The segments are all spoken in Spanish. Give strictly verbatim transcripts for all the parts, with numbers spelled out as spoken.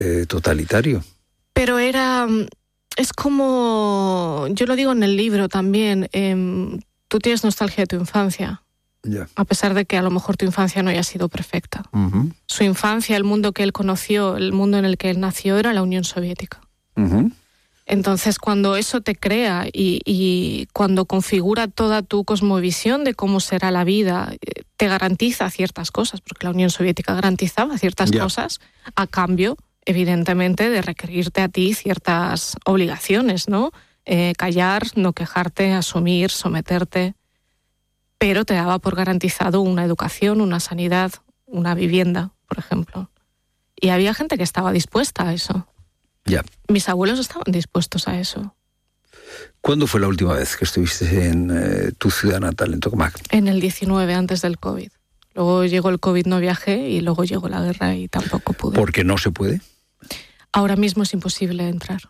eh, totalitario. Pero era... Es como... Yo lo digo en el libro también. Eh, tú tienes nostalgia de tu infancia. Yeah. A pesar de que a lo mejor tu infancia no haya sido perfecta. Uh-huh. Su infancia, el mundo que él conoció, el mundo en el que él nació, era la Unión Soviética. Uh-huh. Entonces, cuando eso te crea y, y cuando configura toda tu cosmovisión de cómo será la vida, te garantiza ciertas cosas, porque la Unión Soviética garantizaba ciertas Yeah. cosas, a cambio, evidentemente, de requerirte a ti ciertas obligaciones, ¿no? Eh, callar, no quejarte, asumir, someterte... pero te daba por garantizado una educación, una sanidad, una vivienda, por ejemplo. Y había gente que estaba dispuesta a eso. Ya. Mis abuelos estaban dispuestos a eso. ¿Cuándo fue la última vez que estuviste en eh, tu ciudad natal, en Tokmak? En el diecinueve, antes del COVID. Luego llegó el COVID, no viajé, y luego llegó la guerra y tampoco pude. ¿Por qué no se puede? Ahora mismo es imposible entrar.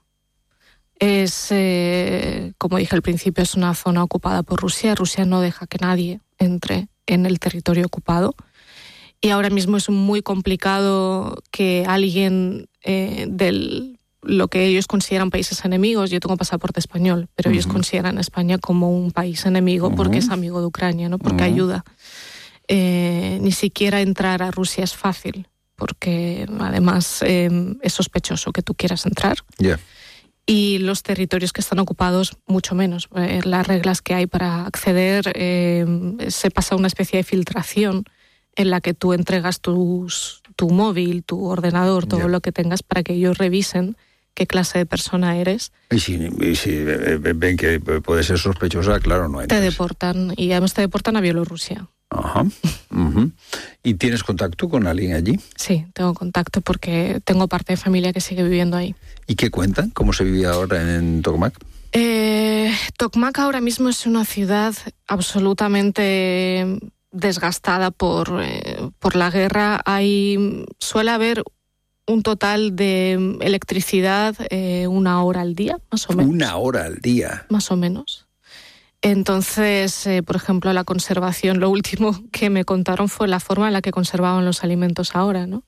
Es, eh, como dije al principio, es una zona ocupada por Rusia. Rusia no deja que nadie entre en el territorio ocupado. Y ahora mismo es muy complicado que alguien eh, del lo que ellos consideran países enemigos, yo tengo pasaporte español, pero uh-huh. ellos consideran a España como un país enemigo uh-huh. porque es amigo de Ucrania, ¿no? Porque uh-huh. ayuda. Eh, ni siquiera entrar a Rusia es fácil, porque además eh, es sospechoso que tú quieras entrar. Yeah. Y los territorios que están ocupados, mucho menos. Eh, las reglas que hay para acceder, eh, se pasa una especie de filtración en la que tú entregas tus, tu móvil, tu ordenador, todo yeah. lo que tengas para que ellos revisen qué clase de persona eres. Y si, y si ven que puede ser sospechosa, claro, no entras. Te deportan, y además te deportan a Bielorrusia. Ajá. Uh-huh. ¿Y tienes contacto con alguien allí? Sí, tengo contacto porque tengo parte de familia que sigue viviendo ahí. ¿Y qué cuentan? ¿Cómo se vive ahora en Tokmak? Eh, Tokmak ahora mismo es una ciudad absolutamente desgastada por, eh, por la guerra. Hay, suele haber un total de electricidad eh, una hora al día, más o menos. ¿Una hora al día? Más o menos. Entonces, eh, por ejemplo, la conservación, lo último que me contaron fue la forma en la que conservaban los alimentos ahora, ¿no?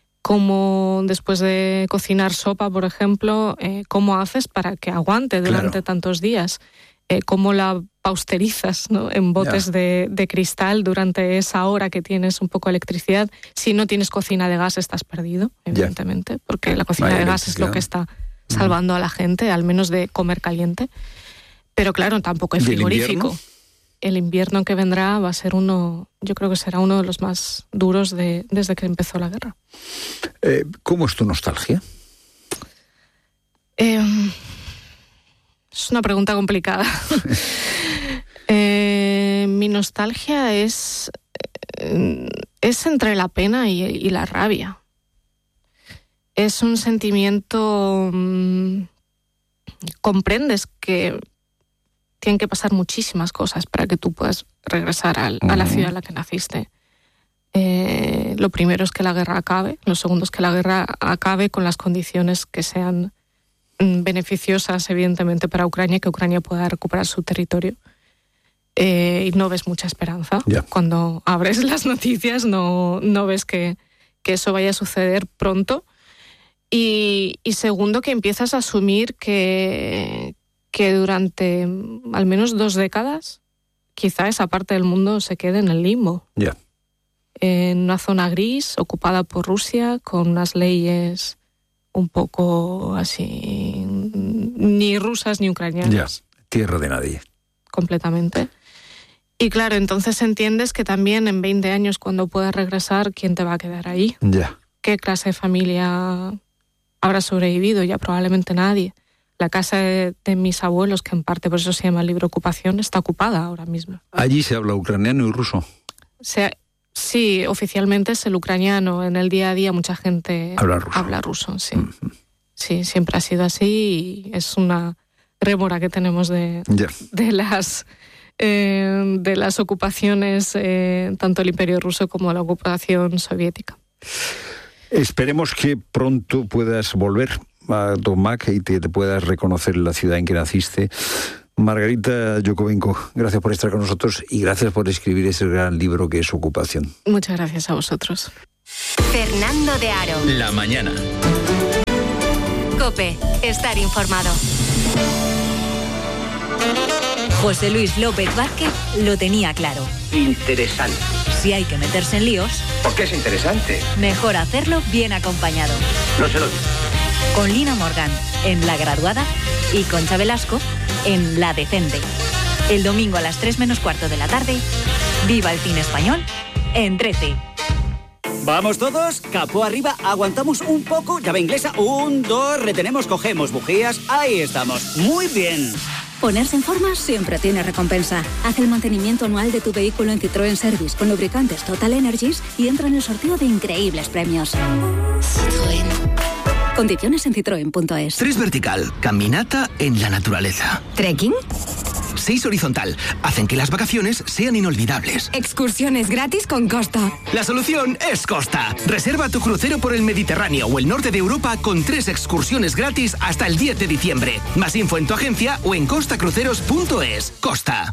Cómo después de cocinar sopa, por ejemplo, eh, cómo haces para que aguante durante claro. tantos días, eh, cómo la pausterizas, ¿no? En botes de, de cristal durante esa hora que tienes un poco de electricidad. Si no tienes cocina de gas, estás perdido, evidentemente, yeah. porque la cocina Vaya de gas es lo que está salvando mm. a la gente, al menos de comer caliente. Pero claro, tampoco hay frigorífico. ¿El invierno? El invierno que vendrá va a ser uno, yo creo que será uno de los más duros de, desde que empezó la guerra. Eh, ¿Cómo es tu nostalgia? Eh, es una pregunta complicada. eh, mi nostalgia es, eh, es entre la pena y, y la rabia. Es un sentimiento... Mmm, comprendes que tienen que pasar muchísimas cosas para que tú puedas regresar al, uh-huh. a la ciudad en la que naciste. Eh, lo primero es que la guerra acabe, lo segundo es que la guerra acabe con las condiciones que sean mm, beneficiosas, evidentemente, para Ucrania, que Ucrania pueda recuperar su territorio. Eh, y no ves mucha esperanza. Yeah. Cuando abres las noticias no, no ves que, que eso vaya a suceder pronto. Y, y segundo, que empiezas a asumir que, que durante al menos dos décadas quizá esa parte del mundo se quede en el limbo. Yeah. En una zona gris, ocupada por Rusia, con unas leyes un poco así, ni rusas ni ucranianas. Ya, yeah. Tierra de nadie. Completamente. Y claro, entonces entiendes que también en veinte años, cuando puedas regresar, ¿quién te va a quedar ahí? Ya. Yeah. ¿Qué clase de familia habrá sobrevivido? Ya probablemente nadie. La casa de, de mis abuelos, que en parte por eso se llama Libre Ocupación, está ocupada ahora mismo. ¿Allí se habla ucraniano y ruso? Se, sí, oficialmente es el ucraniano. En el día a día mucha gente habla ruso. Habla ruso, sí. Uh-huh. Sí, siempre ha sido así y es una rémora que tenemos de, yeah. de las... Eh, de las ocupaciones, eh, tanto el Imperio Ruso como la ocupación soviética. Esperemos que pronto puedas volver a Tokmak y te, te puedas reconocer en la ciudad en que naciste. Margarita Yokovenko, gracias por estar con nosotros y gracias por escribir ese gran libro que es Ocupación. Muchas gracias a vosotros. Fernando de Aro. La mañana. COPE, estar informado. José Luis López Vázquez lo tenía claro. Interesante. Si hay que meterse en líos... ¿Por qué es interesante? Mejor hacerlo bien acompañado. No se lo digo. Con Lina Morgan, en La Graduada, y Concha Velasco, en La Decente. El domingo a las tres menos cuarto de la tarde, viva el cine español en trece. Vamos todos, capó arriba, aguantamos un poco, llave inglesa, un, dos, retenemos, cogemos bujías, ahí estamos, muy bien. Ponerse en forma siempre tiene recompensa. Haz el mantenimiento anual de tu vehículo en Citroën Service con lubricantes Total Energies y entra en el sorteo de increíbles premios. Citroën. Condiciones en citroen punto es. Tres vertical, caminata en la naturaleza. ¿Trekking? Seis horizontal, hacen que las vacaciones sean inolvidables. Excursiones gratis con Costa. La solución es Costa. Reserva tu crucero por el Mediterráneo o el norte de Europa con tres excursiones gratis hasta el diez de diciembre. Más info en tu agencia o en costa cruceros punto es. Costa.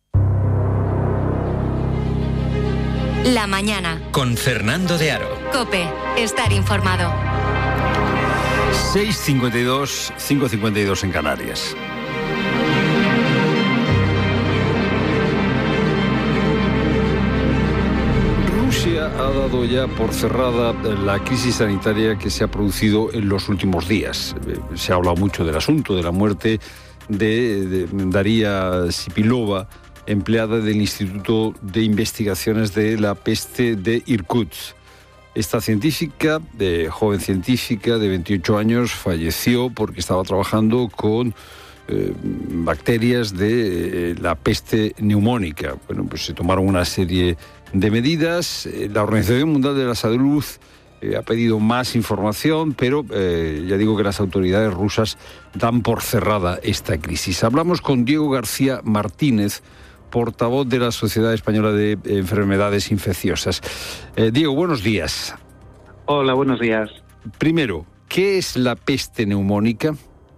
La mañana. Con Fernando de Aro. COPE, estar informado. seis cincuenta y dos, cinco cincuenta y dos en Canarias. Rusia ha dado ya por cerrada la crisis sanitaria que se ha producido en los últimos días. Se ha hablado mucho del asunto, de la muerte de, de Daria Sipilova, empleada del Instituto de Investigaciones de la Peste de Irkutsk. Esta científica, de joven científica de veintiocho años, falleció porque estaba trabajando con eh, bacterias de eh, la peste neumónica. Bueno, pues se tomaron una serie de medidas. La Organización Mundial de la Salud eh, ha pedido más información, pero eh, ya digo que las autoridades rusas dan por cerrada esta crisis. Hablamos con Diego García Martínez, portavoz de la Sociedad Española de Enfermedades Infecciosas. Eh, Diego, buenos días. Hola, buenos días. Primero, ¿qué es la peste neumónica?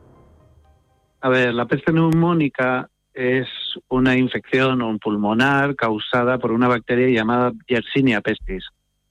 A ver, la peste neumónica es una infección pulmonar causada por una bacteria llamada Yersinia pestis.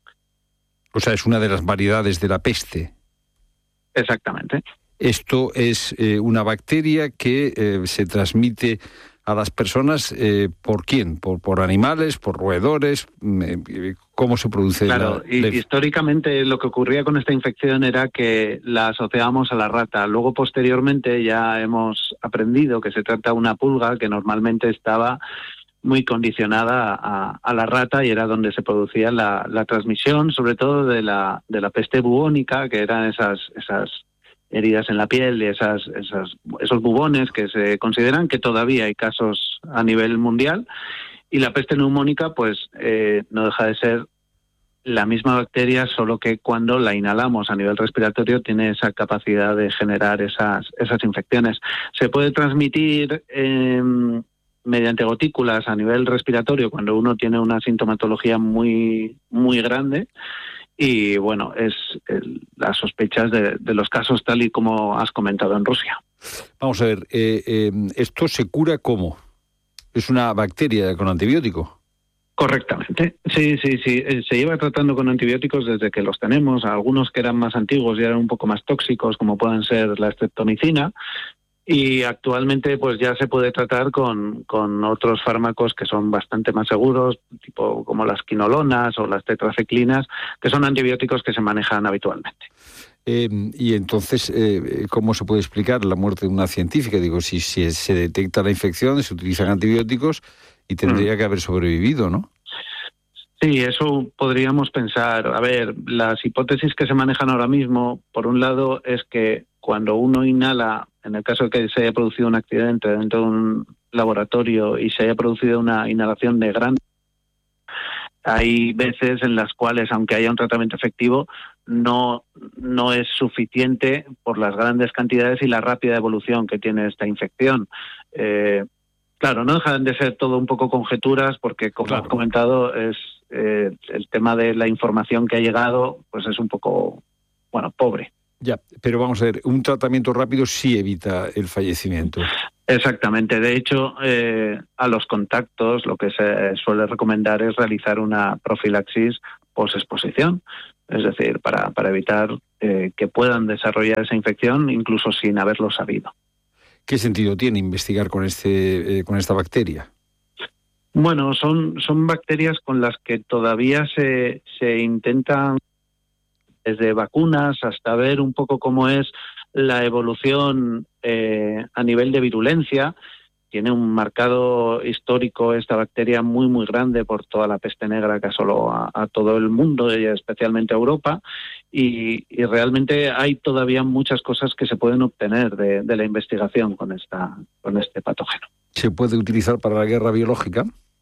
O sea, es una de las variedades de la peste. Exactamente. Esto es eh, una bacteria que eh, se transmite a las personas, eh, ¿por quién? ¿Por, por animales, por roedores? Eh, ¿Cómo se produce? Claro, la, y, la... históricamente lo que ocurría con esta infección era que la asociábamos a la rata. Luego, posteriormente, ya hemos aprendido que se trata de una pulga que normalmente estaba muy condicionada a, a la rata y era donde se producía la, la transmisión, sobre todo de la, de la peste bubónica, que eran esas... esas heridas en la piel y esas, esas, esos bubones que se consideran que todavía hay casos a nivel mundial. Y la peste neumónica, pues, eh, no deja de ser la misma bacteria, solo que cuando la inhalamos a nivel respiratorio tiene esa capacidad de generar esas, esas infecciones. Se puede transmitir eh, mediante gotículas a nivel respiratorio cuando uno tiene una sintomatología muy, muy grande. Y bueno, es el, las sospechas de, de los casos tal y como has comentado en Rusia. Vamos a ver, eh, eh, ¿esto se cura cómo? ¿Es una bacteria con antibiótico? Correctamente, sí, sí, sí. Se lleva tratando con antibióticos desde que los tenemos. Algunos que eran más antiguos y eran un poco más tóxicos, como pueden ser la streptomicina. Y actualmente pues ya se puede tratar con, con otros fármacos que son bastante más seguros, tipo como las quinolonas o las tetraciclinas, que son antibióticos que se manejan habitualmente. Eh, y entonces, eh, ¿cómo se puede explicar la muerte de una científica? Digo, si, si se detecta la infección, se utilizan antibióticos y tendría mm. que haber sobrevivido, ¿no? Sí, eso podríamos pensar. A ver, las hipótesis que se manejan ahora mismo, por un lado, es que cuando uno inhala, en el caso de que se haya producido un accidente dentro de un laboratorio y se haya producido una inhalación de gran... Hay veces en las cuales, aunque haya un tratamiento efectivo, no, no es suficiente por las grandes cantidades y la rápida evolución que tiene esta infección. Eh, claro, no dejan de ser todo un poco conjeturas porque, como claro. has comentado, es eh, el tema de la información que ha llegado, pues es un poco, bueno, pobre. Ya, pero vamos a ver, un tratamiento rápido sí evita el fallecimiento. Exactamente. De hecho, eh, a los contactos lo que se suele recomendar es realizar una profilaxis posexposición, es decir, para, para evitar eh, que puedan desarrollar esa infección incluso sin haberlo sabido. ¿Qué sentido tiene investigar con este eh, con esta bacteria? Bueno, son, son bacterias con las que todavía se, se intentan, desde vacunas hasta ver un poco cómo es la evolución eh, a nivel de virulencia. Tiene un marcado histórico esta bacteria muy, muy grande por toda la peste negra que asoló a, a todo el mundo, y especialmente a Europa, y, y realmente hay todavía muchas cosas que se pueden obtener de, de la investigación con, esta, con este patógeno. ¿Se puede utilizar para la guerra biológica?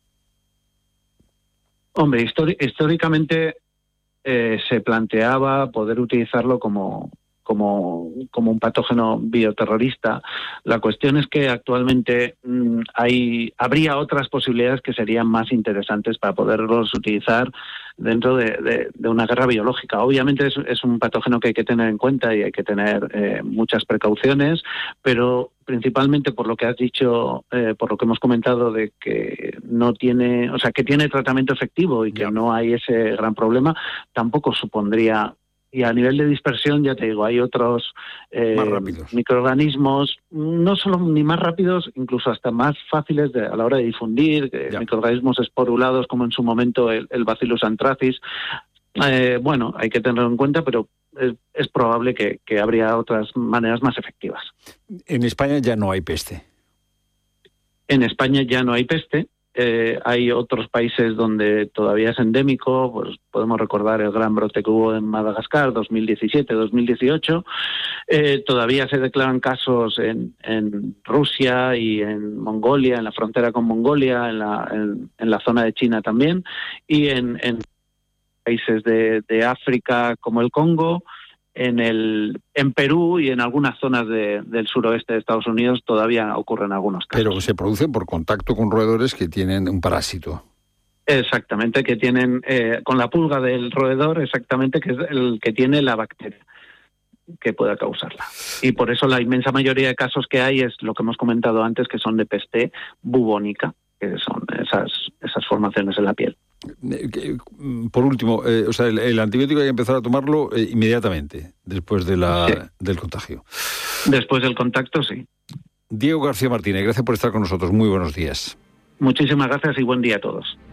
Hombre, histori- históricamente eh, se planteaba poder utilizarlo como, como, como un patógeno bioterrorista. La cuestión es que actualmente mmm, hay, habría otras posibilidades que serían más interesantes para poderlos utilizar dentro de, de, de una guerra biológica. Obviamente es, es un patógeno que hay que tener en cuenta y hay que tener eh, muchas precauciones, pero principalmente por lo que has dicho, eh, por lo que hemos comentado de que no tiene, o sea, que tiene tratamiento efectivo y que yeah. no hay ese gran problema, tampoco supondría. Y a nivel de dispersión, ya te digo, hay otros eh, microorganismos, no solo ni más rápidos, incluso hasta más fáciles de, a la hora de difundir, yeah. microorganismos esporulados, como en su momento el, el Bacillus anthracis. Eh, bueno, hay que tenerlo en cuenta, pero es, es probable que, que habría otras maneras más efectivas. En España ya no hay peste. En España ya no hay peste. Eh, hay otros países donde todavía es endémico, pues podemos recordar el gran brote que hubo en Madagascar, dos mil diecisiete, dos mil dieciocho. Eh, todavía se declaran casos en, en Rusia y en Mongolia, en la frontera con Mongolia, en la, en, en la zona de China también, y en, en países de, de África como el Congo. En el en Perú y en algunas zonas de, del suroeste de Estados Unidos todavía ocurren algunos casos. Pero se producen por contacto con roedores que tienen un parásito. Exactamente, que tienen, eh, con la pulga del roedor, exactamente, que es el que tiene la bacteria que pueda causarla. Y por eso la inmensa mayoría de casos que hay es lo que hemos comentado antes, que son de peste bubónica, que son esas, esas formaciones en la piel. Por último, eh, o sea, el, el antibiótico hay que empezar a tomarlo eh, inmediatamente después de la, sí. del contagio. Después del contacto, sí. Diego García Martínez, gracias por estar con nosotros. Muy buenos días. Muchísimas gracias y buen día a todos.